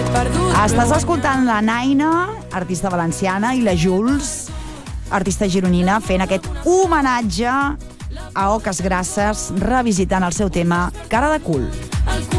Estàs escoltant la Naina, artista valenciana, i la Jules, artista gironina, fent aquest homenatge a Oques Grasses, revisitant el seu tema Cara de cul.